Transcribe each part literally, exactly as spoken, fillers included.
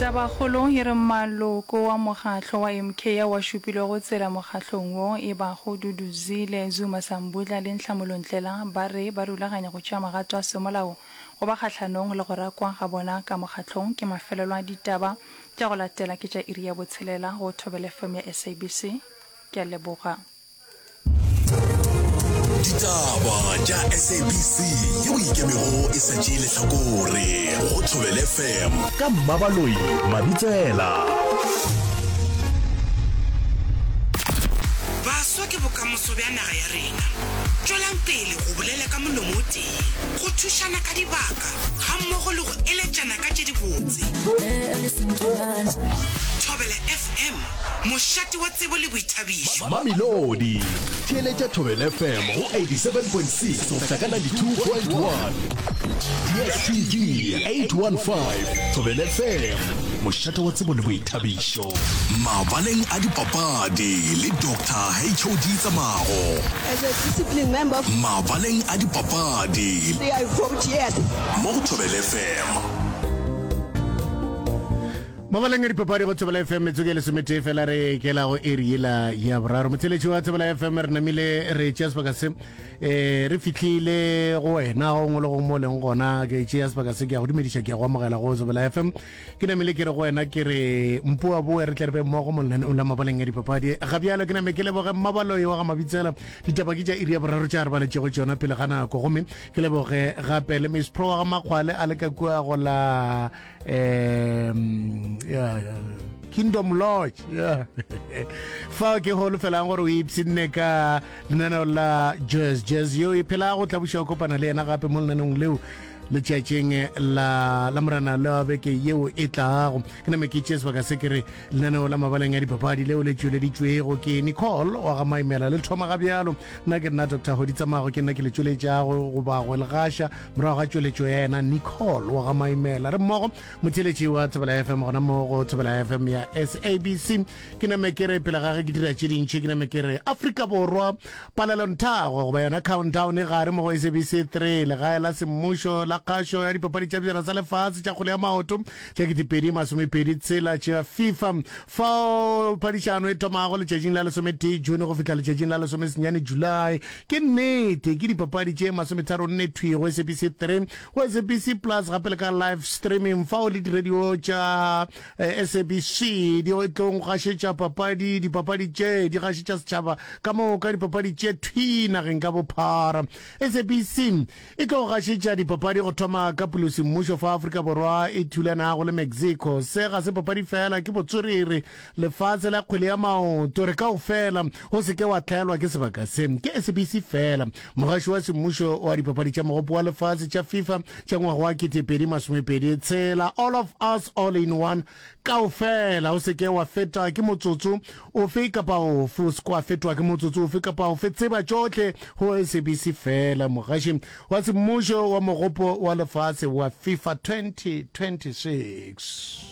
Tabakgolong e re maloko wa mokgatlo wa M K ya wa shupile go tsela mokgatlong wo e ba go Duduzile Zuma Sambudla le Ntlhamolontlela ba re ba rulaganya go tšea magato a semolao go ba kgatlhanong le go rakwa ga bona ka mokgatlong ke mafelelo a ditaba tša go latela ke tša iri ya botshelela go Thobela F M ya S A B C ke a leboga. Ditaba tša S A B C yeo ikemego e setšile hlakore go Thobela F M ka Mmabaloi Mabitsela. Baswa ke bokamoso bja naga ya rena. Tšwelang pele go bolela ka molomo o tee, go thušana ka dibaka ga mmogo le go eletšana ka tše dibotse. Thobela F M, mošate wa tsebo le boithabišo. Mamelodi theeletša Thobela F M go eighty-seven point six go fihla ka ninety-two point one. D S T V eight one five Thobela F M, mošate wa tsebo le boithabišo. Mabaleng a dipapadi le Doctor H O D Tsamago. As a discipline member, Mabaleng a dipapadi say I vote yes. mo go Thobela F M. Mabaleng di papadi go Thobela F M metsoke le somete fela re ke la go eriela ya boraro motheletši wa Thobela F M re namile re tšea sebaka se eh re fitlhile go wena go ngolo go mo leng gona ke tšea sebaka se ke ya go dumediša ke ya go amogela go Thobela F M ke namile ke re go wena ke re mpua boe re tle re be mmogo mo lenane o la Mabaleng ya dipapadi ga bjalo ke name ke leboge Mmabaloi wa ga Mabitsela ditaba ke tša iri ya boraro tša re baletše go tšona pele ga nako gomme ke leboge gape le Miss Pro wa ga Makgwale a le ka kua go la um yeah, yeah. Kingdom Lodge yeah. Fa ke holo felang gore o ipsinne ka lenaneo la jazz jazz yo e phela go tlabuša go kopana le ena gape mo lenanong leo le tšatšeng la la morana la beke yeo e tlago ke name ke tšea sebaka se ke re lenaneo la Mabaleng ya dipapadi leo le tšweleditšwego ke Nicole wa ga Maimela le thoma ga bjalo nna ke nna Doctor Hodi Tsamago ke nna ke le tšweletšago go ba go legaša morago ga tšweletšo ya ena Nicole wa ga Maimela re mmogo motheletši wa Thobela F M gona mo go Thobela F M ya S A B C ke name ke re pele ga ge ke dira tše dintšhi ke name ke re Afrika Borwa palelontago go ba yona countdown e gare mo go S A B C three legae la semmušo la kgašo ya dipapadi tša bjana tsa lefatshe tša kgole ya maoto tša ketepedi masomepedi tsela tša FIFA fao phadišano e thomago letšatšing la lesometee June go fihla letšatšing la lesomesenyane July ke nnete ke dipapadi tše masometharo nne thwi go S A B C three go S A B C plus gape le ka live streaming fao le diradio tša S A B C di tlong gašetša papadi dipapadi tše di gašetša setšhaba ka moka dipapadi tše thwi nageng ka bophara S A B C e tlo gašetša dipapadi go thoma ka polosi mmušo fa Afrika Borwa e thulanago le Mexico se ga se papadi fela ke botswerere lefatshe la kgwele ya maoto re kao fela go se ke wa tlhaelwa ke sebaka se ke S A B C fela mogaši wa semmušo wa dipapadi tša mogopo wa lefatshe tša FIFA tša ngwaga wa ketepedi masomepedi tshela all of us all in one kao fela go se ke wa feta ke motsotso ofe kapa ofe o se kwa fetwa ke motsotso ofe kapa ofe tseba tšohle go S A B C fela mogaši wa semmušo wa mogopo wa lefatshe wa FIFA twenty twenty-six.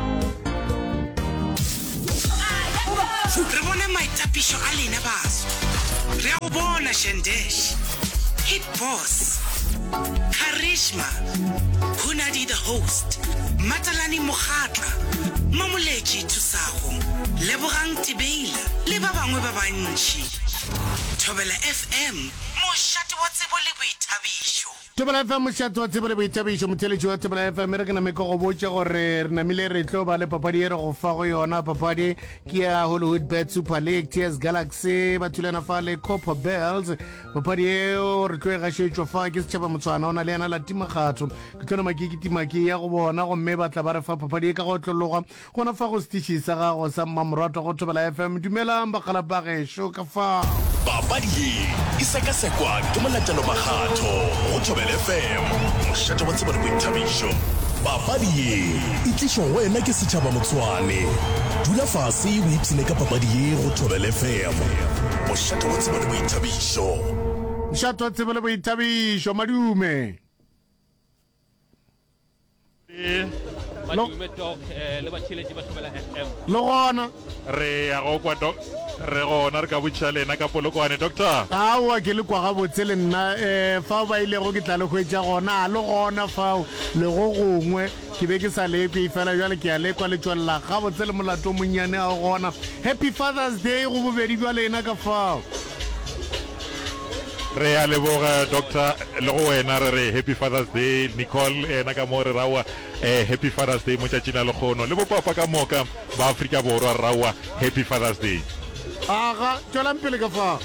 Re bone maitapišo a lena baso. Re a go bona Shandesh, Hit Boss, Karishma, Hunadi the host, Matalani Mokhatla, Mamoleji Tusago, Lebogang Tibeila, le ba bangwe ba bantši. Thobela F M, mošate wa tsebo le boithabišo. Thobela F M mošate wa tsebo le boithabišo motheletši wa Thobela F M re ke name ke go botša gore re namile re tlo ba le papadi e re go fa go yona papadi ke ya Hollywood Bet Super League T S Galaxy ba thulana fa le Copper Bells papadi eo re tlo e gašetšwa fa ke setšhaba Motswana o na le ena la timagatho ke tlona makikitimaki ya go bona gomme ba tla ba re fa papadi e ka go tlologa gona fa go setiši sa gago sa mmamoratwa go Thobela F M dumelang bakgala ba gešo ka fa papadi ye e sekasekwa ke molatelo magatho go Thobela F M mošate wa tsebo le boithabišo papadi ye e tlišwa wena ke setšhaba Motswane dula fase o ipsene ka papadi ye go Thobela F M mošate wa tsebo le boithabišo mošate wa tsebo le boithabišo madume madume doc eh le batheletši ba Thobela F M le gona re ya go kwa doc re gona re ka botša lena ka polokwane doctor aowa ke le kwa gabotse le nna um fao ba ilego ke tla le hwetša gona a le gona fao le go gongwe ke be ke sa lekwe fela jale ke a lekwa le tswalela gabotse le molato monnyane a gona. Happy Father's Day go bobedi jwa lena ka fao. re a leboga doctor le go wena re re Happy Father's Day. Nicole ena ka mo re rawa eh Happy Father's Day mo tšatšing la lekgono le bopapa ka moka ba Afrika Borwa rawa Happy Father's Day. aga tswelang pele ka fao.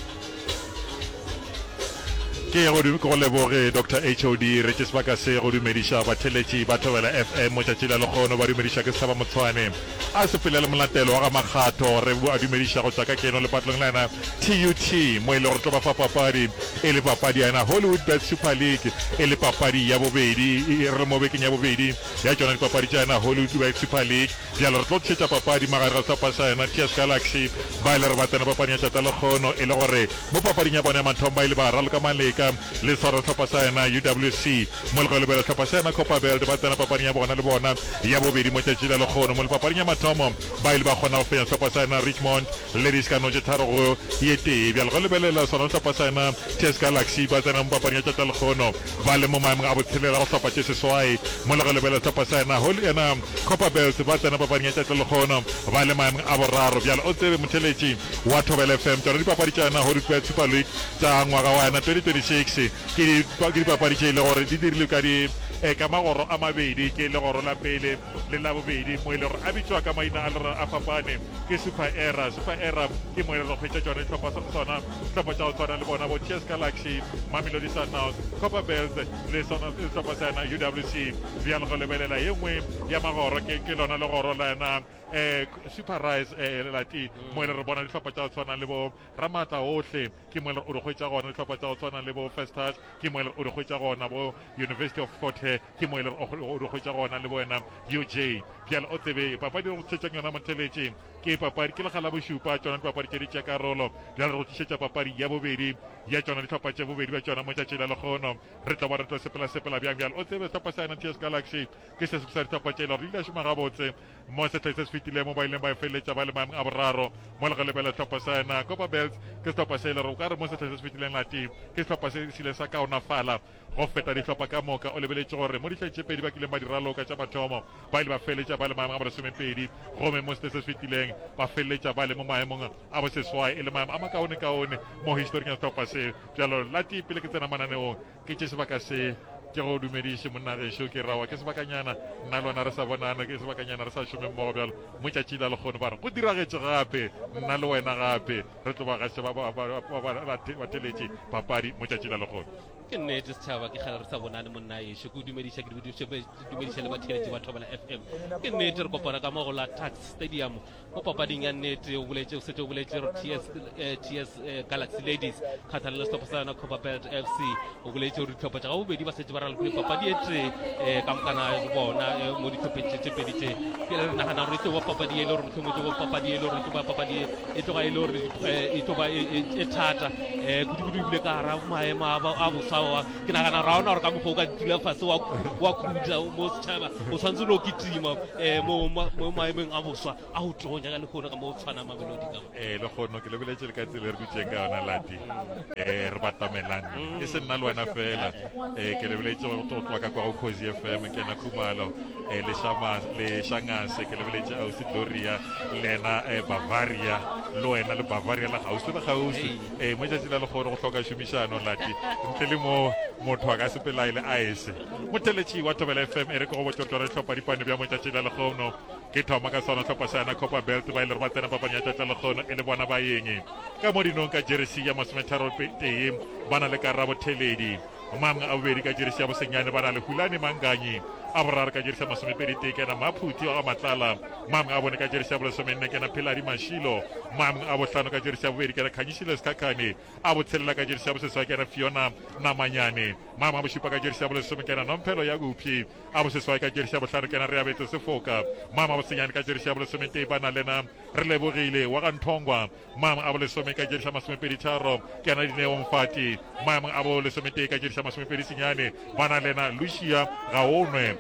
ke go di go leboge Doctor H O D re tse sebaka se go dumediša batheletši ba Thobela F M mo tšatšing la lekgono ba dumediša ke Saba Motshwane a se pele le molatelo wa ga Makgatho re a dumediša go tsaka keno le patlong lena T U T mo ile re tlo ba fa papadi e le papadi yana Hollywood Bet Super League e le papadi ya bobedi re mo bekeng ya bobedi ya tsona papadi tsana Hollywood Bet Super League ya le re tlo tšetša papadi magara sa pasana T S Galaxy ba ile re batana papadi ya tšata lekgono e le gore mo papading ya bona mathomba ile ba raloka maleka le sora tlhopha sa yena U W C mo le go lebela tlhopha sa yena Copa Belt ba tsena papading ya bona le bona ya bobedi mo tšatšing la lekgono mo le papading ya mathomo ba ile ba kgona go fenya tlhopha sa yena Richmond Ladies ka noje tharo go ye tee bjale go lebelela sona tlhopha sa yena T S Galaxy ba tsena mo papading ya tšata lekgono ba le mo maemong a botshelela go tlhopha tše seswai mo le go lebelela tlhopha sa yena Holy ena Copa Belt ba tsena papading ya tšata lekgono ba le maemong a boraro bjale o tsebe motheletši wa Thobela F M tsona dipapadi tša yena Hollywood Bet Super League tša ngwaga wa yena twenty twenty-six ke dipapadi tše e le gore di dirile ka di ka magoro a mabedi ke legoro la pele le la bobedi mo e le gore a bitswa ka maina a le a fapane ke Super Era. Super Era ke mo e le go fetša tsone tlhopha tsona tlhopha tša go tshwana le bona bo T S Galaxy Mamelodi Sundowns Copa Belt le sona tlhopha tsa yena U W C bjale go lebelela ye nngwe ya magoro ke lona legoro la yena eh Super Rise eh lati mo ile re bona ditlhopha tša go tshwana le bo Ramatla ohle ke mo ile o re hwetša gona ditlhopha tša go tshwana le bo First Touch ke mo ile o re hwetša gona bo University of Fort Hare ke mo ile o re hwetša gona le bo wena U J bjale o tsebe papadi go tšetšang yona motheletši ke papadi ke legala bošupa tsona dipapadi tše di tša karolo bjale re go tšetša papadi ya bobedi ya tsona ditlhopha tše bobedi ba tsona mo tšatšing la lekgono re tla ba re tlo sepela-sepela bjang bjale o tsebe tlhopha sa yena T S Galaxy ke se sa ditlhopha tše le gore ile a šoma gabotse mo setlhai se se fetileng mo ba ileng ba e feleletša ba le maemong a boraro mo le go lebela tlhopha sa yena Copa Belt ke setlhopha se e le gore o ka re mo setlhai se se fetileng lati ke setlhopha se se ile sa kaonafala go feta ditlhopha ka moka o lebeletše gore mo ditlhai tše pedi ba kileng ba di raloka tša mathomo ba ile ba feleletša ba le maemong a bolesomepedi gomme mo setlhai se se fetileng ba feleletša ba le mo maemong a boseswai e le maemo a makaone-kaone mo historing ya setlhopha se bjalo lati pele ke tsena mananeong ke tše sebaka se ke go dumediše monna gešo ke rawa ke sebakanyana nna le wena re sa bonana ke sebakanyana re sa šome mmogo bjalo mo tšatšing la lekgono ba re go diragetše gape nna le wena gape re tlo ba gaše bateletše papadi mo tšatšing la lekgono ke nnete setšhaba ke kgale re sa bonane monna ešo ke dumediša ke dumediša le batheletši ba Thobela F M ke nnete re kopana ka mo go la Tax Stadium mo papading ya nnete o boletše o setse o boletše re T S Galaxy Ladies kgathala le setlhopha sa yona Copa Belt F C o boletše gore ditlhopha tša ga bobedi ba setse ba ralokile papadi e tee ka mokana bona mo ditlhopheng tše pedi tše ke re nagana gore e tlo ba papadi e le gore motlhomotse go papadi e le gore e tlo ba papadi e tloga e le gore e tlo ba e thata kudu-kudu ebile ka gara maemo a bosawa ke nagana ra ona gore ka mokgwa o ka dula fase wa kuda mo setšhaba o tshwanetse le o ketima mo maemong a boswa a go tlonya ka lekgono ka mo o tshwana Mamelodi ka eh lekgono ke lebeletše le ka tsela re bitseng ka yona lati eh re batamelane e se nna le wena fela eh ke lebeletše go tlotlwa ka kwa go Cozy F M ke na Khumalo eh le shama le Shangase ke lebeletše ausi Gloria lena eh Bavaria le wena le Bavaria la gausi le gausi eh mo tšatšing la lekgono go hloka šomišano lati ntle le mo motho a ka sepelaile a ese motheletši wa Thobela F M e re ko go botlotlo tlhopha dipane bja mo tšatšing la lekgono ke thoma ka sona tlhopha sa yena Copa Belt ba ile re ba tsena papadi ya tšatša lekgono e le bona ba yeng ka mo dinong ka jersey ya masometharo tee ba na le karabo theledi mangwe a bobedi ka jersey ya bosenyane ba na le Hulane Manganyi a boraro ka jersey ya masomepedi tee kena Maphuti wa Matlala mangwe a bone ka jersey ya bolesomenne kena Philari Mashilo mangwe a bohlano ka jersey ya bobedi kena Khanyisile Skakane a botshelela ka jersey ya boseswa kena Fiona Namanyane mangwe a bošupa ka jersey ya bolesome kena Nomphelo ya Guphi a boseswa ka jersey ya bohlano kena Reabetse Sefoka mangwe a bosenyane ka jersey ya bolesome tee ba na lena re lebogile wa ga Nthongwa mangwe a bolesome ka jersey ya masomepedi tharo kena Dineo Mfati mangwe a bolesome tee ka jersey ya masomepedi senyane ba na lena Lucia Gaonwe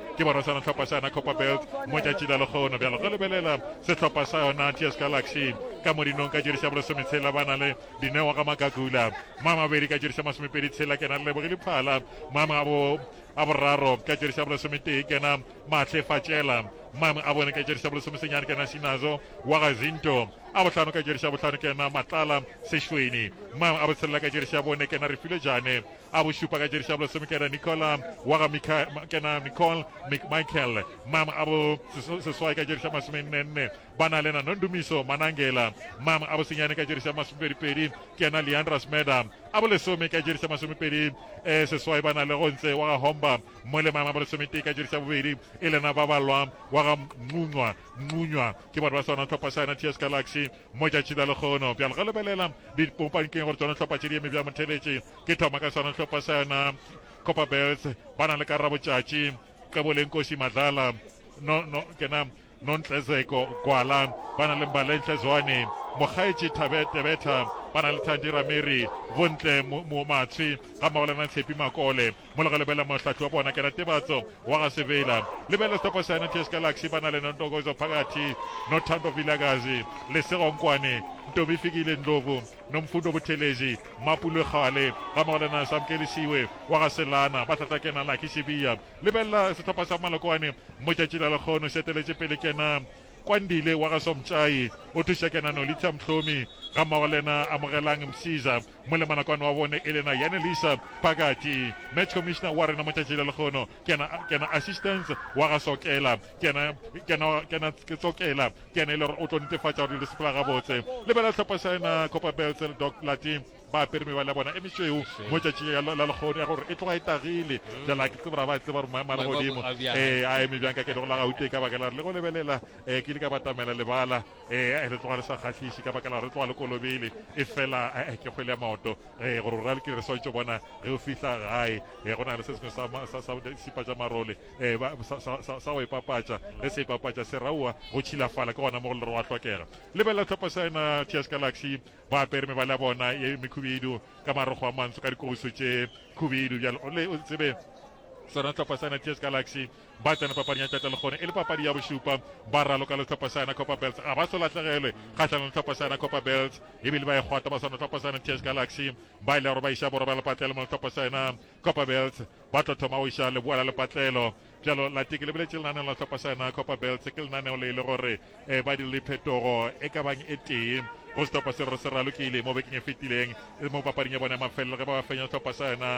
ke bona sana tlhopha sana Copper Belt mo tšatši la lekgono bjalo go lebelela setlhopha sa yona T S Galaxy ka mo dinong ka dirisa bolesome tshela ba na le dineo ga makakula mama mabedi ka dirisa masomepedi tshela ke na le lebogile phala mama abo a boraro ka dirisa bolesome tee ke na matle fatšela mama a bone ka dirisa bolesome senyane ke na Sinazo wa ga Zinto a botlhano ka dirisa botlhano ke na Matlala Sešweni mama a botshelela ka dirisa bone ke na Refile Jane a bošupa ka dirisa bolesome ke na Nicola wa ga Mika ke na Nicole Michael mama a bo seswai ka dirisa masomenne ba na le na Nondumiso Manangela mama a bo senyane ka dirisa masomepedipedi ke na Leandra Smeda a bo lesome ka dirisa masomepedi eh seswai ba na le go ntse wa ga Homba mo le mama a bo lesome tee ka dirisa bobedi e lena ba balwa wa ga Mncunywa Mncunywa ke batho ba sona tlhopha sana T S Galaxy mo tšatši la lekgono bjalo ga lebelela dipompankeng gore tsona tlhopha tše di eme bja motheletše ke thoma ka sona tlhopha sa yona Copper Belts ba na le karabo tšatši ka boleng Kosi Madlala no no ke na Nontlezeko Gwala ba na le Mbalentle Zwane Mogaetši Tebeta ba na le Thandira Mary Bontle mo Matshi ga maolana Tshepi Makole mo le go lebela mohlahli wa bona ke na Tebatso wa ga Sevela lebela setlhopha sa yona T S Galaxy ba na le Nontokozo Phakathi Nothando Vilakazi le Segonkwane Ntobi Fikile Ndlovu Nomfundo Buthelezi Mapulwe Khale ga maolana Samkelisiwe wa ga Selana ba tlatla kena Lucky Sibiya lebela setlhopha sa Malokwane mo tšatši la lekgono seteletše pele kena Kwandile wa ga Somtšai o thuša kena Nolitha Mhlomi ga mmogo lena amogelang Msiza mo le manakwane wa bone e lena Yanelisa Phakathi match commissioner wa rena mo tšatši la lekgono kena assistance wa ga Sokela kena kena kena Sokela kena e le gore o tlo netefatša gore le sepela gabotse lebela tlhopha sa yena Copper Belts Doc Platin ba apere mebala ya bona e mešweu mo tšatši la lekgono ya gore e tloga e tagile jala ke tsebora ba tseba gore maema le godimo um a eme bjang ka ke go la gaute ka baka la re le go lebelela um ke ile ka batamela lebala um le tloga le sa kgatlhise ka baka la re tloga le kolobele e fela ke kgwele ya maoto um gore ra le ke re swantse bona ge o fitlha gae um go na le se sengwe sa sipa tša marole um sa go ipapatša ge se ipapatša se raua go tšhilafala ke gona mo go le re wa tlhokega lebelela tlhopha sa yena T S Galaxy ba apere mebala ya bona e mekhubedu ka marokgo a mantsho ka dikogoso tše khubedu bjalo ole o tsebe sona tlhopha sa yena T S Galaxy ba tsena papading ya tšatša lekgone e le papadi ya bošupa ba raloka le tlhopha sa yena Copper Belts ga ba solatlegelwe kgatlhanong le tlhopha sa yena Copper Belts ebile ba e kgwata ba sona tlhopha sa yena T S Galaxy ba ile gore ba iša boro ba lepatlelo mo tlhopha sa yena Copper Belts ba tlo thoma go iša leboa la lepatlelo bjalo latike le boletše lenaneo la tlhopha sa yena Copper Belts ke lenaneo le e le gore um ba di le phetogo e ka bang e tee go setlhopha se re se ralokile mo bekeng e fetileng mo papading ya bona mafelelo ge ba ba fenya setlhopha sa yona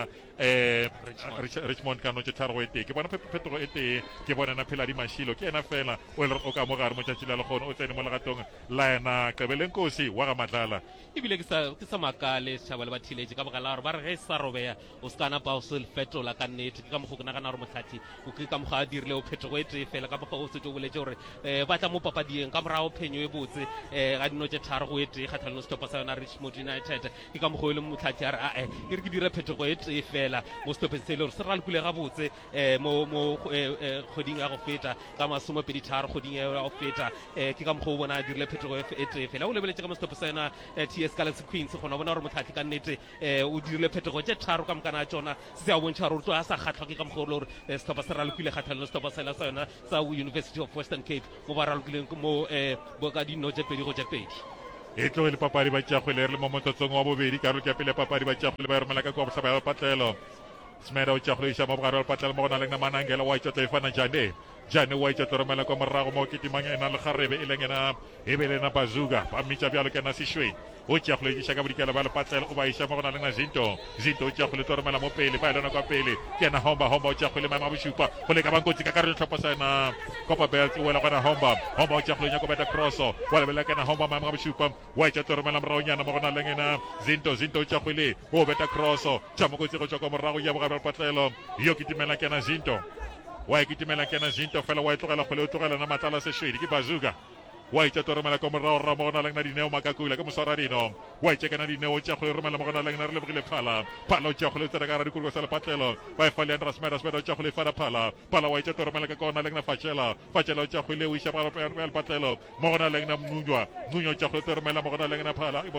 um Richmond ka notše tharo e tee ke bona phetogo e tee ke bona ena Phela Dimashilo ke ena fela o e le o ka mo gare mo tšatši la lekgono o tsene mo legatong la ena Qebeleng Kosi wa ga Matlala ebile ke sa makale setšhaba le bathiletše ka baka la gore ba re ge e sa robeya o se ka napa o se fetola ka nnete ke ka mokgo ke nagana gore motlhatlhi o ke ka mokgo a dirile o phetogo e tee fela ka mokgo o setse o boletse gore um ba tla mo papadieng ka morago phenyo e botse um ga dinotše tharo go e tee kgatlhanong setlhopha sa yona Richmond United ke ka mokgo e le motlhatlhi a re ae ke re ke dire phetogo e tee fela mo setlhopheng se e le gore se ralokile gabotse um mo kgweding ya go feta ka masomepedi tharo kgweding ya go feta um ke ka mokgo o bona a dirile phetogo e tee fela o lebeletse ka mo setlhopha sa yona T S Galaxy Queens gona bona gore motlhatlhi ka nnete um o dirile phetogo tše tharo ka mokana tsona se a bontšha gore o tlo a sa kgatlhwa ke ka mokgo le gore setlhopha se ralokile kgatlhanong le setlhopha sela sa yona sa University of Western Cape mo ba ralokileng mo um ka dino tše pedi go tše pedi e tlo le papadi ba tšagole re le mo motsotsong wa bobedi karolo ke pele papadi ba tšagole ba romela ka kwa bohlaba ya patlelo Smeda o tšagole iša mo bogare wa patlelo mo gona le na Manangela wa itšotla e fana Jane Jane wa itšotla romela kwa morago mo ketimang ena le kgarebe e leng ena e be le na Bazuka ba mmitša bjalo ke na Sešweni o tšagole diša ka bodikela ba le patlelo o ba iša mo gona le na Zinto Zinto o tšagole to romela mo pele ba e lena kwa pele ke na Homba Homba o tšagole maema bošupa go le ka bankotsi ka karolo tlhopha sa yena Copper Belts o wela gona Homba Homba o tšagole nyako beta crosso wa lebela ke na Homba maema bošupa wa itšotla romela moragonyana mo gona leng ena Zinto Zinto o tšagole o beta crosso tšamokotsi go tšwa kwa morago ya bogare patlelo yo kitimela ke na Zinto wa kitimela ke na Zinto fela wa itlogela kgole o tlogela na Matlala Sešweni ke Bazuka wa itša to romela ka morago ra mo gona leng na dineo makakula ke moswara dino wa itša ke na dineo tša go romela mo gona leng na re lebogile phala phala o tša go le tsena ka ra dikolo sa lepatlelo ba e fa Leandra Smeda Smeda o tša go le fana phala phala wa itša to romela ka kona leng na Fatšela Fatšela o tša go le o iša ba lepatlelo mo gona leng na Mncunywa Mncunywa o tša go le to romela mo gona leng na phala bo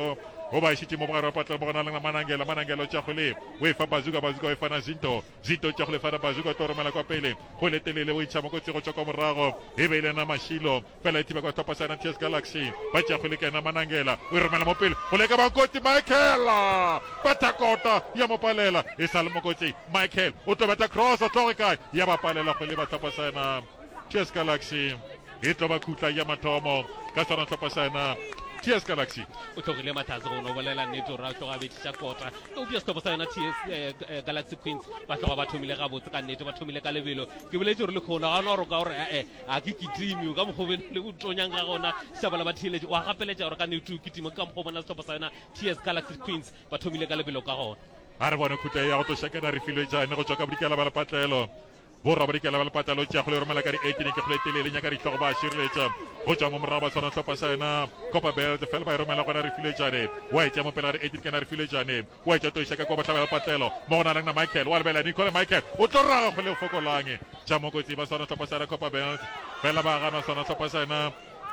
o ba ishitse mo bogare wa patlelo mo gona le manangela manangela o tša kgwele o e fa bazuka bazuka o e fana zinto zinto tša kgwele fana bazuka to romela kwa pele go letelele o itšha mo kotsi go tšwa kwa morago e be ile na mashilo fela e thiba kwa topa sana T S Galaxy ba tša kgwele kena manangela o e romela mo pele go leka bankotsi Michael batakota ya mo palela e sa le mo kotsi Michael o tobeta cross o tloge kae ya ba palela kgwele ba topa sana T S Galaxy e tlo ba khutla ya mathomo ka tsona topa sana T S Galaxy o tlogile mathatse go no bolela nnete o ra tloga betša kota o bia stopo sa yona T S Galaxy Queens ba tloga ba thomile ga botse ka nnete ba thomile ka lebelo ke boletse gore le khona ga no ro ka gore eh a ke kitimi ka mogobeng le go tonyang ga gona shabala ba thiletse wa gapeletša gore ka nnete kitimo ka mo bona stopo sa yona T S Galaxy Queens ba thomile ka lebelo ka gona a re bone khutla ya go toshakana re filwe jane go tswa ka bodikela ba lepatlelo borra bodikela ba lepatlelo tša go le romela ka di eighteen ke go le telele nya ka di tlogo ba šireletša go tswa mo morago ba tsona tlhopha sa yona Copa Belt fela ba e romela gona re filwe jane wa e tša mo pele ga di eighteen ke na re filwe jane wa e tša toiša ka kwa botlhaba lepatlelo mo gona lengna Michael wa lebela Nicole Michael o tlo raga go le fokolange tša mo kotsi ba tsona tlhopha sa yona Copa Belt fela ba gana tsona tlhopha sa yona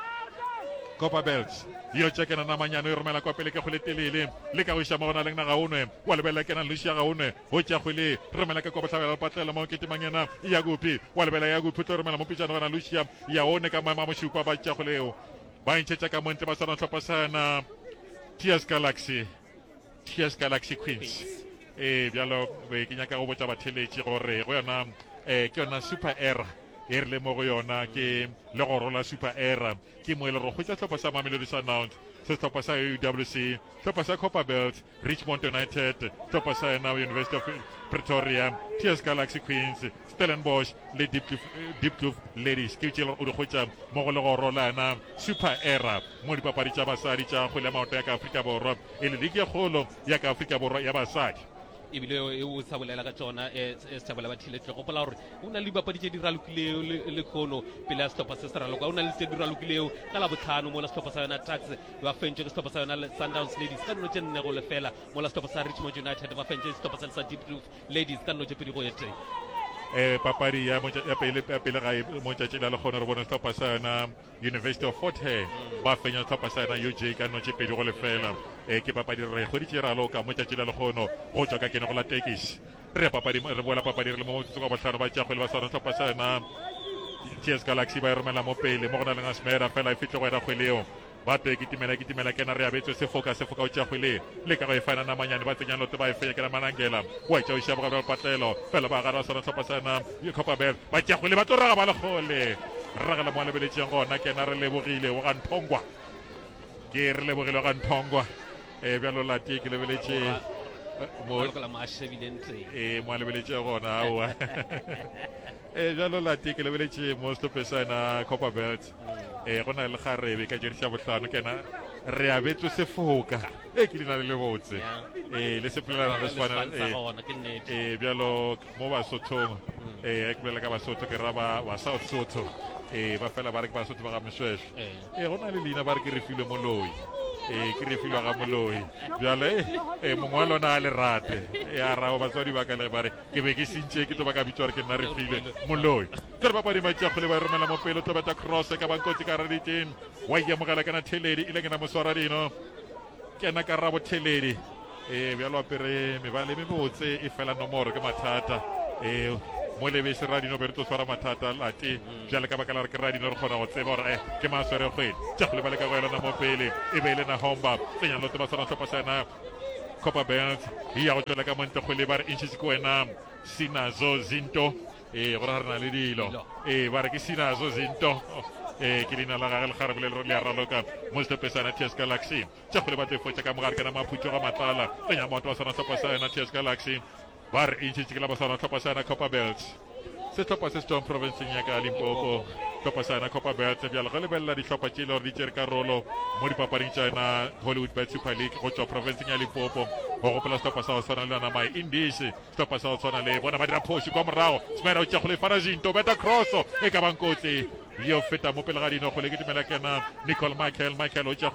Copa Belt yo tšekena na manyano e romela kwa pele ke go le telele le ka go iša mo gona leng na ga onwe wa lebela ke na lucia ga onwe go tša kgwele romela ka kwa botlhabela patlela mo ketemang yena ya gupi wa lebela ya gupi tlo romela mo pitšana gona lucia ya one ka maema mošupa ba tša kgweleo ba ntšhetša ka montle ba tsona tlhopha sana T S Galaxy T S Galaxy Queens e bjalo be ke nyaka go botša batheletši gore go yona eh ke yona super era e re le mo go yona ke le go rola super era ke mo ile go khutsa tlhopha sa Mamelodi Sundowns se tlhopha sa U W C tlhopha sa Copa Belt Richmond United tlhopha sa na University of Pretoria T S Galaxy Queens Stellenbosch le Deep Kloof Ladies ke tsela o di khutsa mo go le go rola na super era mo di papadi tša basadi tša go le maoto ya ka Afrika Borwa e le liga kgolo ya ka Afrika Borwa ya basadi ebile o sa bolela ka tsona e sa bolela ba thiletse go pola gore o na le bapadi tše di ralokileo le khono pele ya stoppa se se raloka o na le tše di ralokileo ka la botlhano mo la stoppa sa yona Tax ba fentse ke stoppa sa yona Sundowns Ladies ka nno tše nne go lefela mo la stoppa sa Richmond United ba fentse stoppa sa Deep Kloof Ladies ka nno tše pedi go ete eh papadi ya mo ya pele ya pele ga mo tša tšela le khona re bona stoppa sa yona University of Fort Hare ba fenya stoppa sa yona U J ka nno tše pedi go lefela e ke papadi re go di tšera loka mo tša tšela le khono go tswa ka kene go la tekisi re papadi re bola papadi re le mo motso ka botlhano ba tša go le ba sona stoppa sa yona T S Galaxy ba e romela mo pele mo gona le ngasmera fela e fihle go era kgweleo ba te ke timela ke timela ke na re abetse se foka se foka o tša kgwele le ka go e fana na manyane ba tsenya lote ba e fenya ke na manangela wa tša o ša boga ba patlelo fela ba gara sona stoppa sa yona Copa Belt ba tša kgwele ba tlo raga ba le gole ragela mo lebeletšeng gona ke na re lebogile o ga nthongwa ke re lebogile o ga nthongwa e bjalo lati ke lebeletše mo e mo lebeletše gona aowa e bjalo lati ke lebeletše mo stophe sa yona Copa Belt e go na le garebe ka diriša bohlano kena re abetswe sefoka e ke dina le le botse e le sepelelana re swana e bjalo mo basothong e ke bolela ka basotho ke ra ba South Sotho e ba fela ba re ke basotho ba ga mešwešwe e go na le leina ba re ke re filwe moloi e ke re filwa ga moloi bjale e mongwe wa lona a le rate e a rao batswadi ba ka le bare ke be ke sintše ke to ba ka bitswa re ke nna re filwe moloi ke re bapadi matšakgole ba romela mo pele to beta cross ka bankotsi ka raditeng wa iamogela kana theledi ile ke na moswara dino kena ka rabo theledi e bjalo apere mebale me botse e fela nomoro ke mathata e mo lebese radino be re to swara mathata late bjale ka baka la re ke radino re kgona go tseba gore ke maswere kgwedi tša go lebale ka go elana mo pele e be le na homba tsenya lote ba sona tlhopha sa yona Copa Belt e ya go tswela ka montle kgwele ba re intšhitse ke wena Sinazo Zinto e gore re na le dilo e ba re ke Sinazo Zinto e ke leina la gage le gare bolelo le a raloka mo stopesana T S Galaxy tša go le batlo e fotša ka mogare kana maphutso ga matlala tsenya moto wa sona tlhopha sa yona T S Galaxy ba re intšhitše ke la ba sona tlhopha sa yona Copa Belt se tlhopha se Storm provinceng ya ka Limpopo tlhopha sa yona Copa Belt bjalo go lebelela ditlhopha tše le gore di tšere karolo mo dipapading tša yona Hollywood Bet Super League go tswa provinceng ya Limpopo go gopola setlhopha sa go tshwana le yona My Indies setlhopha sa go tshwana le bona ba dira phosi kwa morago smera o tša go le fana zinto beta crosso e ka bankotsi yo feta mo pele ga dino go le ke dimela kena Nicole Michael Michael o tša go le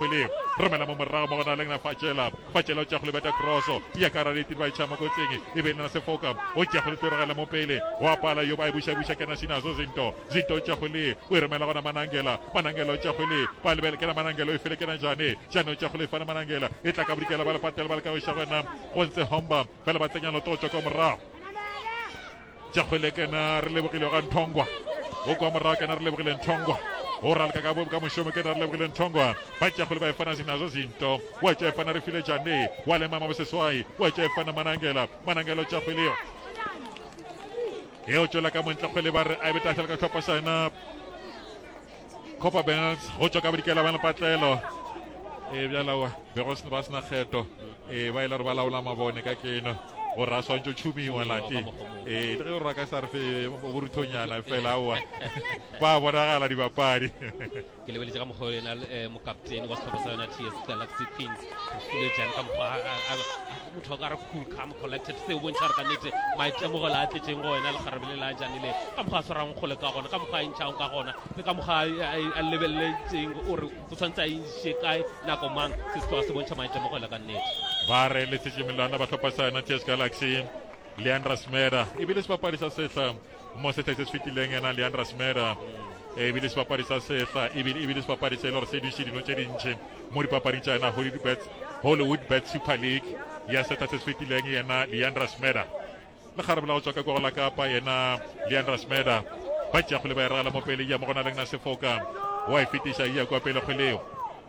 romela mo morago mo gona leng na fatshela fatshela o tja go le beta crosso ya karale tiri ba itshama go tseng e be nna se foka o tja go le torogela mo pele wa pala yo ba e busha busha kana sinazo zinto zinto tja go le o remela gona manangela manangela o tja go le ba le bele kana manangela o fele kana jane jane o tja go le fana manangela e tla ka brikela ba le patela ba le ka o sha gona go ntse homba fela ba tsenya lo totso ka morago tja go le kana re le bogile ga nthongwa o kwa morago kana re le bogile nthongwa o ralka ka bobu ka moshomo ke re le bogile nthongwa ba tja go le ba e fana sinazo zinto wa tja e fana re file jane wa le mama boseswai wa tja e fana manangela manangela o tja go le e o tjola ka montle go le ba re a be tla ka tlhopa sana Copa Bells o tja ka brikela ba le patlelo e bjala wa be go sna ba sna kgeto e ba ile re ba laola mabone ka keno o ra swantso chumiwa lati e re o raka sarfe o ruthonyana fela wa ba bona gala di bapadi ke le beletsa ka mogole na mo captain wa setlhopha sa yona T S Galaxy Kings le jang ka mokgwa motho ka re cool calm collected se o bontshara ka nete maitemogelo a tletseng go wena le garabele la janile ka mokgwa tshwarang gole ka gona ka mokgwa intšhang ka gona le ka mokgwa a lebeletseng o re go tshwantse a ishe kae nako mang se se se bontsha maitemogelo ka nnete ba re le tsetse melwana ba tlhopha sa yona T S Galaxy Leandra Smeda e bile sebapadi sa setla mo se tletse se fitileng ena Leandra Smeda e bile sebapadi sa setla e bile e bile sebapadi se lor se di se dino tse dintšhe mo dipapading tša ena Hollywood Bet Hollywood Bet Super League ya se tletse se fitileng ena Leandra Smeda le garabela go tswa ka go la kapa ena Leandra Smeda ba tja go le ba iragala mo pele ya mo gona leng na sefoka wa e fetiša ya kwa pele go leo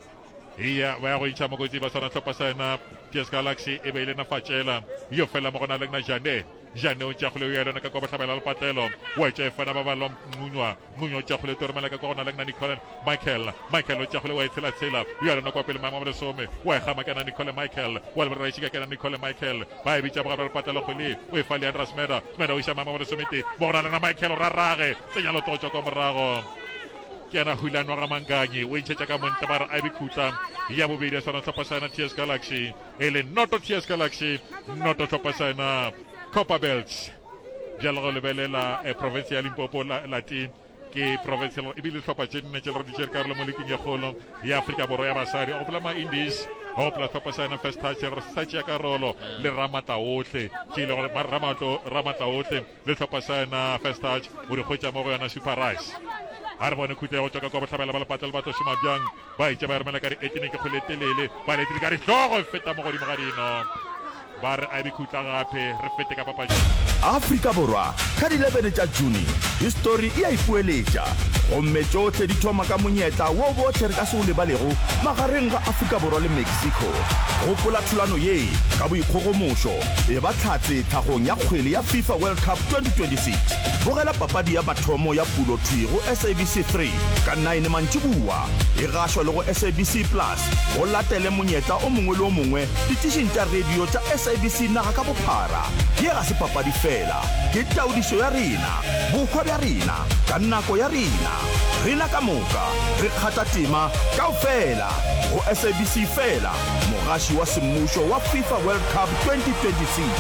iya ba go itšha mo go tsi ba sona tlhopha sa ena T S Galaxy e be ile na fatshela yo fela mo gona leng na jane jane o tja go le ya lona ka go batlhabela le patlelo wa tja e fana ba ba lo munywa munywa tja go le tormela ka go gona leng na Nicole Michael Michael o tja go le wa itsela tsela ya lona kwa pele mama ba le some wa e gama kana Nicole Michael wa le ra itšika kana Nicole Michael ba e bitša ba le patlelo go le o e fa le Andra Smeda Smeda o isha mama ba le some te mo gona leng na Michael ra rage tsenya lo totso ka morago ke ana hulano ga manganye o itšetša ka montle ba re a be khutla ya bobedi ya sona tlhopha sa yona T S Galaxy e le noto T S Galaxy noto tlhopha sa yona Copa Belts bjalo go lebelela province ya Limpopo latin ke provincial e bile tlhopha tše nne tše le di tšere karolo mo leking ya kgolo ya Afrika Borwa ya basadi go pela ma-indies go pela tlhopha sa yona first touch re sa tšea karolo le ramatla otlhe ke ile gore ramatla otlhe le tlhopha sa yona first touch o di kgwetša mo go yona super rice a re bone khutla go tswa ka go botlhabela ba le patela ba tlošima bjang ba itse ba remela ka di eighteen ke kgwele telele ba le diri ka dihlogo e feta mo godimo ga dino ba re a di khutla gape re fete ka papadi Afrika Borwa ka di eleven tša June history e a ipueletša gomme tšohle di thoma ka monyetla wo botlhe re ka se o lebalego magareng ga Afrika Borwa le Mexico gopola thulano ye ka boikgogomošo e ba tlhatse thagong ya kgwele ya FIFA World Cup twenty twenty-six bogela papadi ya mathomo ya pulo thwi go S A B C three ka nine mantšibua e gašwa le go S A B C Plus go latele monyetla o mongwe le o mongwe ditišeng tša radio tša S A B C naga ka bophara ye ga se papadi fela ke taodišo ya rena bokgwa bja rena ka nako ya rena rena ka moka re kgatha tema kao fela go S A B C fela mogaši wa semmušo wa FIFA World Cup twenty twenty-six.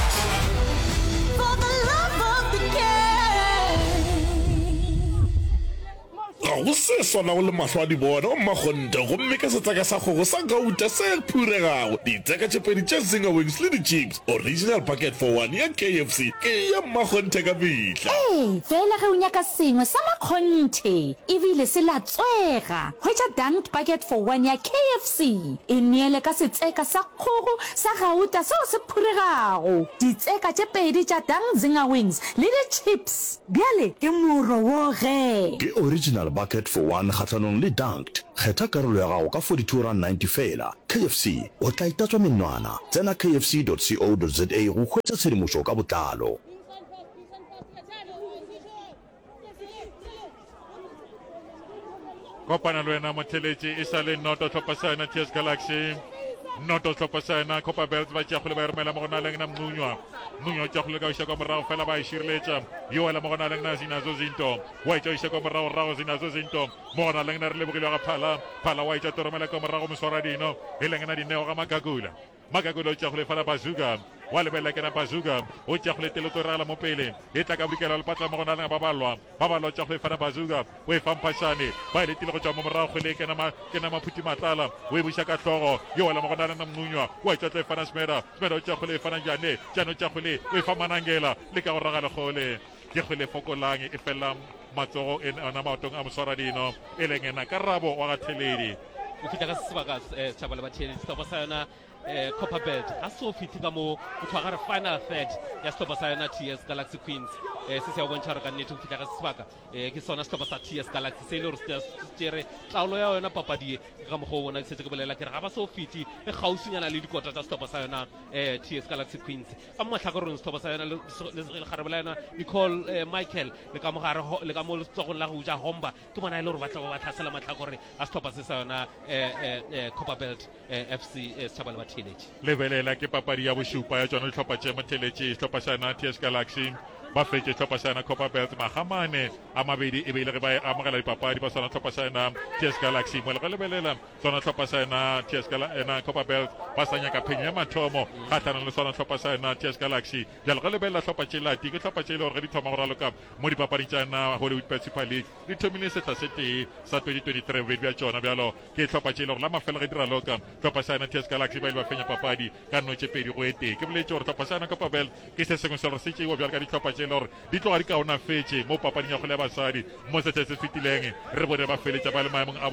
ga go se sona go le mahlo a di bona o mmakgonte gomme ka setseka sa kgogo sa gauta se phuregago ditseka tšepedi tša Zinger Wings le di-chips original packet for one ya K F C ke ya mmakgonte ka metla ee fela ge o nyaka sengwe sa makgonthe ebile se la tswega hwetša dunked packet for one ya K F C e neele ka setseka sa kgogo sa gauta seo se phuregago ditseka tše pedi tša dunk Zinger Wings le di-chips bjale ke moro wo ge ke original bucket for one kgathanong le dunked kgetha karolo ya gago ka forty-two rand ninety fela K F C o tla itatswa menwana tsena k f c dot co dot za go hwetša tshedimošo ka botlalo kopana le wena motheletši e sa le noto tlhopha sa yona T S Galaxy noto tlhopha sa yona Copa Belts ba tšea go le ba romela mo go na leng na mmunywa mmunywa o tšea go le ka o išaka morago fela ba e šireletša yo wela mo go na leng na zinazo zinto wa itša o išaka morago rago zinazo zinto mo go na leng na re lebogile ga phala phala wa itša toromela ka morago moswara dino e leng na dineo ga makakula makakula o tšea go le fela bazuka wa lebelela ke na bazuka o tja go letele to rala mo pele e tla ka bukela le patla mo gona le ba balwa ba balwa tja go fana bazuka o e fampashane ba le tile go tswa mo morago le ke na ma ke na maphuti matlala o e busha ka tlogo yo wala mo gona le na mmunywa wa tja tla fana smera smera o tja go le fana jane jano tja go le o e famanangela le ka go raga le gole ke go le fokolang e fela matsogo en ana maotong a moswara dino e leng ena karabo wa ga theledi o fitla ka sebaka setšhaba le bathedi setlhopha sa yona eh, Copper Belt a se o fithi ka mo o tshwara final third ya setlhopha sa yona T S Galaxy Queens eh, se se a bontšha gore ka nnete o fitla ka sebaka eh, ke sona setlhopha sa T S Galaxy se e le gore se tšere taolo ya yona papadi ka mokgwa o bona ke setse ke bolela ke re ga ba se o fithi e gausinyana le dikota tsa setlhopha sa yona eh, T S Galaxy Queens ka mo matlhakoreng setlhopha sa yona le garebe la yona Nicole eh, Michael le ka mo gare le ka mo letsogong la go ja Homba ke bona e le gore batla ba tlhasela matlhakore a setlhopha se sa yona eh, eh, Copper Belt eh, F C eh, setšhaba le batheletši lebelela ke papadi ya bosupa ya tsona ditlhopha tše motheletše setlhopha sa yona T S Galaxy ba fetse setlhopha sa yona Copper Belt magamane a mabedi e beile ge ba amogela dipapadi ba sona setlhopha sa yona T S Galaxy mo le go lebelela sona setlhopha sa yona T S Galaxy Copper Belt ba sa nyaka phenyo ya mathomo kgatlhanong le sona setlhopha sa yona T S Galaxy jalo go lebelela setlhopha tše lati ke setlhopha tše e le gore ge di thoma go raloka mo dipapading tša yona Hollywood Municipal League di thomile setlha se tee sa twenty twenty-three bobedi bja tšona bjalo ke setlhopha tše e le gore la mafelo ge di raloka setlhopha sa yona T S Galaxy ba ile ba fenya papadi ka nno tše pedi go e tee ke boletse gore setlhopha sa yona Copper Belt ke se sengwe se gore se tšeiwa bjalo ka ditlhopha tše e le gore di tloga di kaonafetse mo papading ya kgole ya basadi mo sethe se fetileng re bone ba feletša ba le maemong a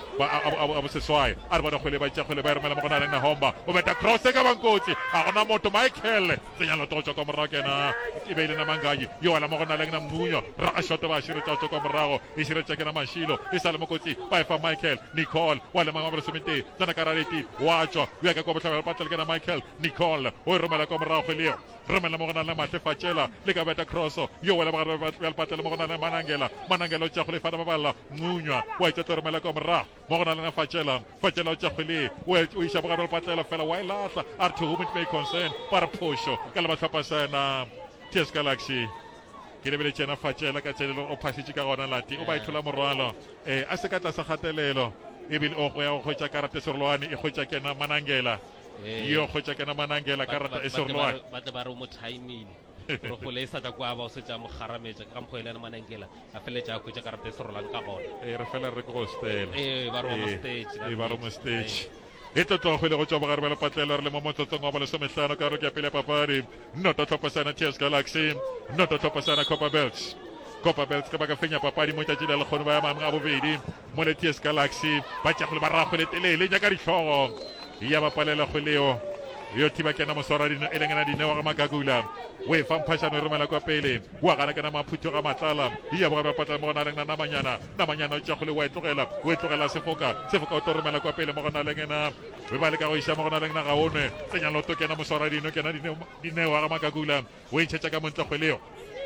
bo seswae a re bona kgwele ba tšakgwele ba e romela mo gona le na Homba o beta cross ka bankotsi a gona motho Michael senyalo to tswa ka morago kena e beile na mangaji yo wala mo gona le na mmunyo ra a shoto ba shire tswa ka morago e shire tša kena mashilo e sale mo kotsi ba fa Michael Nicole wala mangwa ba semete tsana karaleti wa tswa ya ka go botlha ba tla kena Michael Nicole o romela ka morago le romela mo gona le matle fatšela le ka beta cross yo wala ba ba patela mo gona le manangela manangela tša go le fana ba balla mmunywa wa tša romela ka morago mo gona le na fatšela fatšela tša go le o isa ba ba patela fela wa ilahla a to whom it may concern para posho ka le batlhapa sana T S Galaxy ke lebele tšena fatšela ka tšelelo o phasitše ka gona lati o ba ithola morwalo eh a se ka tla sa gatelelo ebile o go ya go khwetša karate serolwane e khwetša kena manangela yo khwetša kena manangela karata e serolwane ba tle ba re mo timing go go le sa tla kwa ba o se tša mo garametša ka mokgwa ile na manangela a feletša a khwetša karate serolang ka gona eh re fela re go stela eh ba ro mo stage e ba ro mo stage e tlo go le go tswa bogare ba le patlelo re le mo motsotsong wa ba le sometlhano ka re ke pele papadi noto tlhopha sana T S Galaxy noto tlhopha sana Copper Belt Copper Belt ka ba ka fenya papadi mo tšatši le lekgono ba ya maemo a bobedi mo le T S Galaxy ba tša go le ba rago le telele nyaka ditlhogo ya ba palela go leo yo thiba kena moswara dino e lengena dineo ga makakula o e famphashano e romela kwa pele wa gana kena maphutho ga matlala ya bogare ba patla mo gona leng na namanyana namanyana o tša go le wa e tlogela o e tlogela sefoka sefoka o tlo romela kwa pele mo gona lengena be ba le ka go iša mo gona leng na gaone tsenya loto kena moswara dino kena dineo ga makakula o e ntšhetša ka montle kgweleo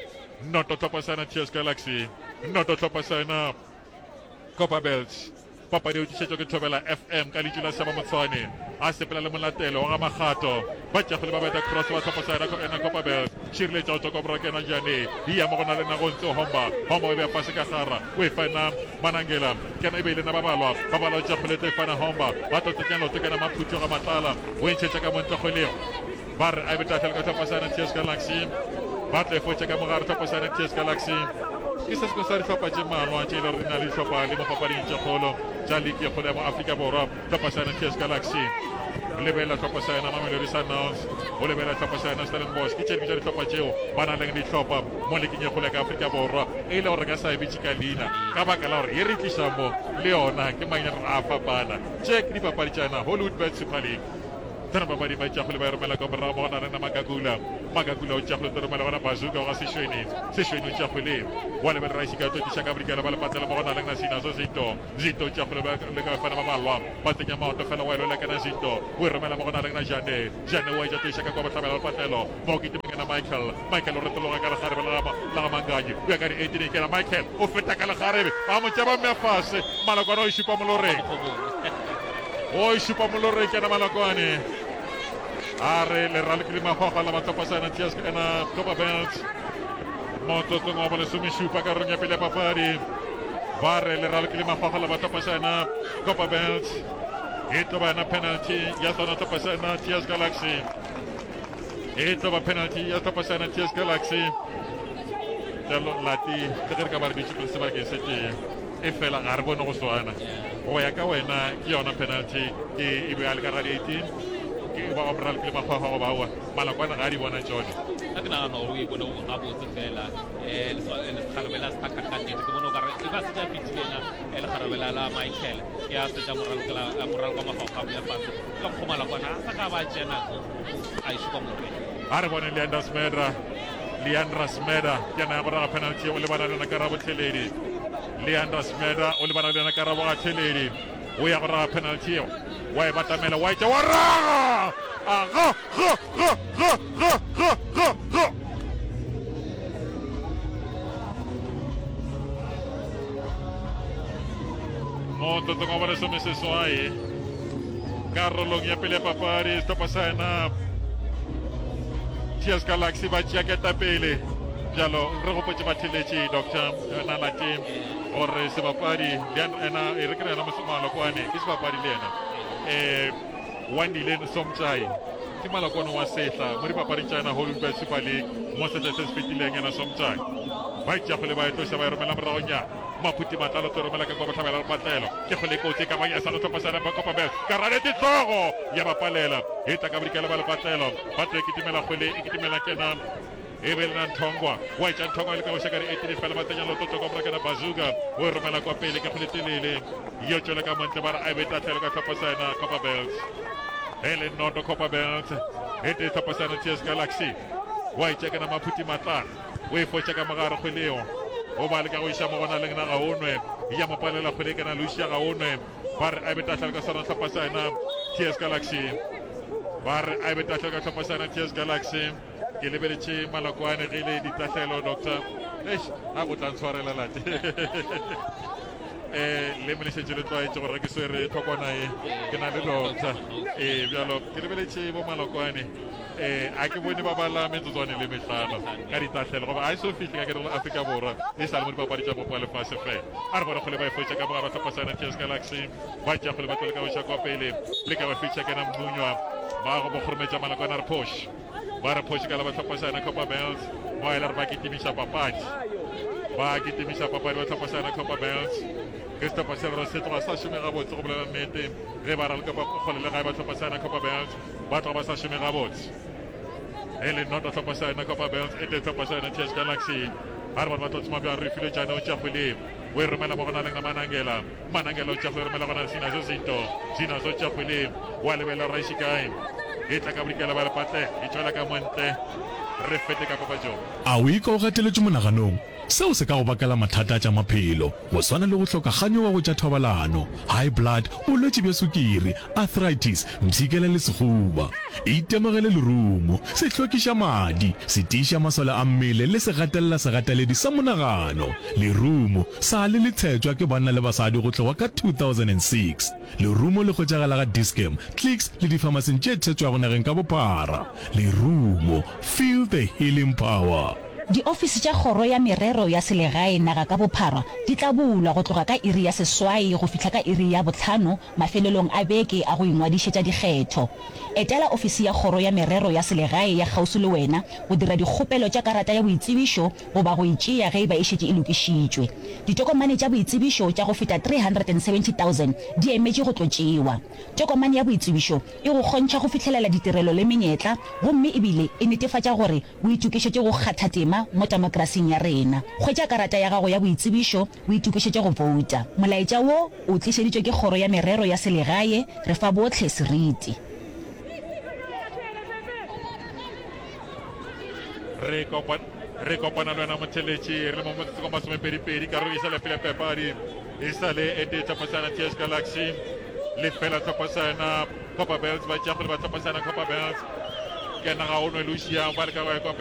noto tlhopha sana T S Galaxy noto tlhopha sana Copper Belt papadi o tšetšwa ke Thobela F M ka letšo la Seba Motshwane a sepela le molatelo wa ga magato ba tšagole ba beta cross ba tlhopha sa ena Copper Belt šireletša go tswa kwa morakena jane ya mo gona le nago ntse Homba Homba o be a fase ka gara o e fana manangela kena e beile na ba balwa ba balwa tšagole tse fana Homba ba tlotsenya loto kena maphutho ga matlala o e ntšhetša ka montle kgweleo ba re a beta fela ka tlhopha sa ena T S Galaxy ba tle fotša ka mogare tlhopha sa ena T S Galaxy ke se se go sa ditlhopha tše mmalwa tše e le gore di na le ditlhopha le mo papading tše kgolo tša league ya kgolo ya mo Afrika Borwa tlhopha sa yona T S Galaxy o lebelela tlhopha sa yona Mamelodi Sundowns o lebelela tlhopha sa yona Stellenbosch ke tše dingwe tša ditlhopha tšeo ba na leng ditlhopha mo leagueng ya kgolo ya ka Afrika Borwa e ile gore ka sa e bitše ka leina ka baka la gore ye re tliša mo le yona ke manyana a fapana tše ke dipapadi tša yona Hollywood Belt Super League tana papadi ba tšagole ba e romela ka morago mo gona rena makakula makakula o tšagole te romela gona bazuka ga sešwene sešwene o tšagole wa lebelera isika totiša ka borikela ba le patela mo gona leng na sina so zinto zinto o tšagole le ka fana ba malwa ba tsenya maoto fela wa elola kana zinto o e romela mo gona leng na jane jane wa e totiša ka kwa botlhabela le patelo mo ke timeng na Michael Michael o retologa ka legarebe la ga manganyi o ya ka di eighteen ke na Michael o feta ka legarebe a mo tšaba mme fase malakwana o e šupa moloreng o e šupa moloreng ke na malakwane a re le ralekile magoga la matlhopha sa ena T S ena Copper Belt motsotsong wa bole somešupa ka rong ya pele ya papadi ba re le ralekile magoga la matlhopha sa ena Copper Belt e tlo ba ena penalty ya sona tlhopha sa ena T S Galaxy e tlo ba penalty ya tlhopasana T S Galaxy jalo lati le ge re ka ba re ditse le sebakeng se teng e fela ga re bone go swana go ya ka wena ke yona penalty ke e be a le ka ga eighteen ke ba opera le ba go ba wa malakwana ga di bona tsone a ke nagana gore o ipone go ga botse fela eh le kgarabela sa ka ka nnete ke bona gore e ba se ja fitlhela le kgarabela la Michael ya se ja moralo ka la moralo ka mafaga ya fase ka go malakwana sa ka ba tsena a ishuka more a re bone Leandra Smeda Leandra Smeda ke na go ra penalty o le bana le na karabo tlheledi Leandra Smeda o le bana le na karabo ga tlheledi o ya go ra penalty wa e batamela wa itse wa ra a go go go go go go go go mo to to go ba se me se soae Carlo ya pele papari sta pasana T S Galaxy ba tšea keta pele jalo re go potse batheletše doctor na la team gore sebapadi ena e re kry ena mosemalokwane ke sebapadi le ena um wandile somtšai ke malokwane wa sehla mo dipapading tša ena Hollywood Super League mo setla se se fetileng ena somtšai ba itšagole ba etloša ba e romela moragonyana maphuti matlalo to romela ka kwa tlhabela patlelo ke go le kotsi ka banya sa tlhopha sa ba kopa bel ka rale ditlogo ya ba palela e tla ka brikela ba le patlelo ba tlo ke timela khole e ke timela kena e be na Ntongwa wa itša Ntongwa le ka go shaka e tiri fela matanya lo totso ka bra kana bazuka o romela kwa pele ka go le telele yo tšwela ka montle ba a be tatlelo ka tlhopha sa ena kopa bel hele noto kopa bel e te tlhopha sa ena T S Galaxy wa itša kana maphuti matla o e fotša ka magare khweleo o ba le ka go iša mo bona leng na ga onwe ya mo palela khole kana lucia ga onwe ba re a be tatlelo ka sona tlhopha sa ena T S Galaxy ba re a be tatlelo ka tlhopha sa ena T S Galaxy ke lebeletse malakwane ge le ditatlelo doctor eish a go tla ntshwarela late eh le melesetše le tlwaetse gore ke swere tlhokonae ke na le doctor eh bjalo ke lebeletse bo malakwane eh a ke bone ba bala metsotswane le metlano ka ditatlelo goba a e so fihle ka ke re Afrika Borwa e sa le mo dipapadi tša mopo a lefase fela a re bona go le ba e fotša ka moga ba tlhopasana T S Galaxy ba tša go le ba tlole ka go tša kwa pele le ka ba fitša kena mmunywa ba go bokgorometša malakwane a re posh ba re posh ka la ba tlhopasana Copa Bells ba e la re ba kitimiša papadi ba kitimiša papadi ba tlhopasana Copa Bells Christopher Silver se tloga sa šome gabotse go bolela nnete ge ba rale ka kgole le gae ba tlhopasana Copa Bells ba tloga ba sa šome gabotse e le noto tlhopasana Copa Bells e te tlhopasana T S Galaxy a re bona ba tlotsema bja re file tšane o tšafole o e romela mo gona leng na manangela manangela o tšafole romela gona sena so zinto sena so tšafole wa lebela raiši kae e tla ka borikela ba lepatle e tšwela ka montle re fete ka papatšong a o ika o gateletse monaganong seo se ka go bakela mathata tša maphelo go swana le go hlokaganyo wa go tša thobalano high blood bolwetši bja sukiri arthritis mthikele le sekgoba itemogele lerumo se hlwekiša madi se tiiša masole a mmele le se gatelela segateledi sa monagano lerumo sa le le tshetšwa ke banna le basadi go tloga ka two thousand six lerumo le kgotšagala ga Dischem clicks le dipharmacing tše tshetšwa go nageng ka bophara lerumo feel the healing power. Diofisi tša kgoro ya merero ya selegae naga ka bophara di tla bulwa go tloga ka iri ya seswai go fihla ka iri ya botlhano mafelelong a beke a go ingwadišetša dikgetho. Etela ofisi ya kgoro ya merero ya selegae ya gausu le wena go dira dikgopelo tša karata ya boitsebišo goba go itšea ge e ba e šetše e lokišitšwe. Ditokomane tša boitsebišo tša go feta three hundred seventy thousand di emetše go tlo tšewa. Tokomane ya boitsebišo e go kgontšha go fihlelela ditirelo le menyetla gomme ebile e netefatša gore o itukišetše go kgatha tema mo demokrasing ya rena. Hwetša karata ya gago ya boitsebišo o itukišetše go vouta. Molaetša wo o tlišeditšwe ke kgoro ya merero ya selegae re fa botlhe seriti. re kopana re kopana le wena motheletši re le mo motsotso ka masomepedipedi ka re isa le pele pepadi e sa le e te tlhopasana T S Galaxy le fela tlhopasana Copa Bells ba tšea go le ba tlhopasana Copa Bells ke na ga o no le o siang ba le ka